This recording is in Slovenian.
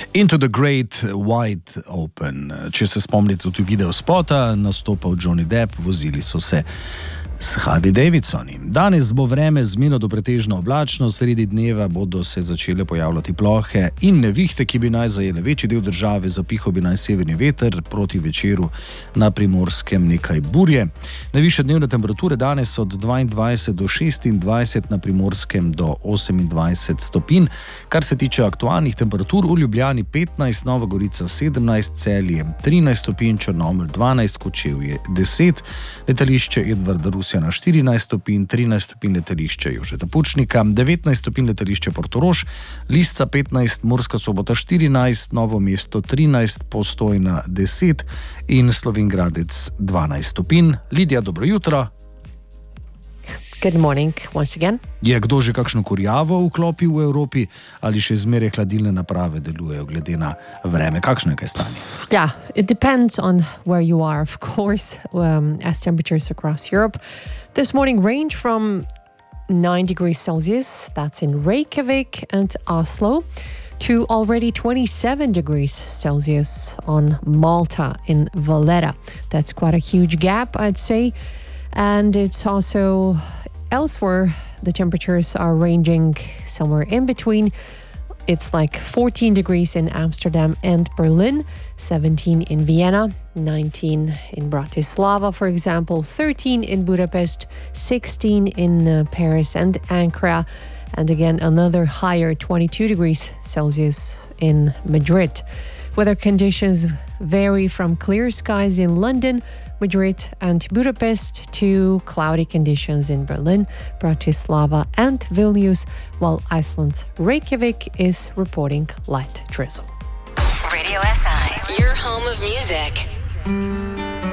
Into the Great Wide Open. Če se spomnite tudi video spota, nastopal Johnny Depp, vozili so se s Harley Davidsoni. Danes bo vreme zmerno do pretežno oblačno, sredi dneva bodo se začele pojavljati plohe in nevihte, ki bi naj zajele večji del države, zapihal bi naj severni veter, proti večeru na Primorskem nekaj burje. Najvišje dnevne temperature danes od 22 do 26, na Primorskem do 28 stopinj. Kar se tiče aktualnih temperatur, v Ljubljani 15, Nova Gorica 17, Celje 13 stopinj, Črnomelj 12, Kočevje 10, letališče Edvarda Rusjana 14 stopinj, 13 stopinj letališče Jožeta Pučnika, 19 stopinj letališče Portorož, Lisca 15, Murska Sobota 14, Novo mesto 13, Postojna 10 in Slovenj Gradec 12 stopinj. Lidija, dobro jutro. Good morning once again. Je kdo že kakšno kurjavo vklopil v Evropi ali še zmeraj hladilne naprave delujejo glede na vreme? Kakšno je kaj stanje? Yeah, it depends on where you are, of course, as temperatures across Europe this morning range from 9 degrees Celsius, that's in Reykjavik and Oslo, to already 27 degrees Celsius on Malta in Valletta. That's quite a huge gap, I'd say. And it's also elsewhere, the temperatures are ranging somewhere in between. It's like 14 degrees in Amsterdam and Berlin, 17 in Vienna, 19 in Bratislava, for example, 13 in Budapest, 16 in Paris and Ankara, and again another higher 22 degrees Celsius in Madrid. Weather conditions vary from clear skies in London, Madrid and Budapest to cloudy conditions in Berlin, Bratislava and Vilnius, while Iceland's Reykjavik is reporting light drizzle. Radio SI, your home of music.